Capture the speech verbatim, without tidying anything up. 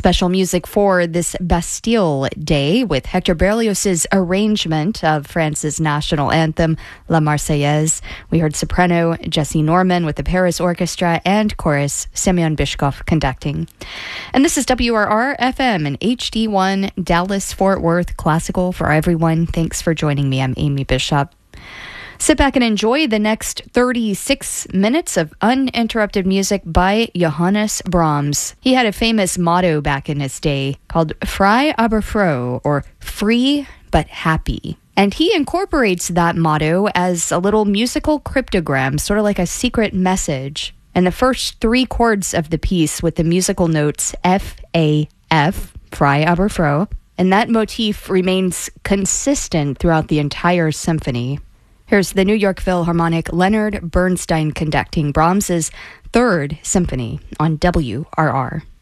Special music for this Bastille Day with Hector Berlioz's arrangement of France's national anthem, La Marseillaise. We heard soprano Jesse Norman with the Paris Orchestra and chorus Semyon Bishkov conducting. And this is W R R F M and H D one Dallas-Fort Worth Classical for everyone. Thanks for joining me. I'm Amy Bishop. Sit back and enjoy the next thirty-six minutes of uninterrupted music by Johannes Brahms. He had a famous motto back in his day called Frei aber froh, or free but happy. And he incorporates that motto as a little musical cryptogram, sort of like a secret message. And the first three chords of the piece with the musical notes F, A, F, Frei aber froh, and that motif remains consistent throughout the entire symphony. Here's the New York Philharmonic Leonard Bernstein conducting Brahms's Third Symphony on W R R.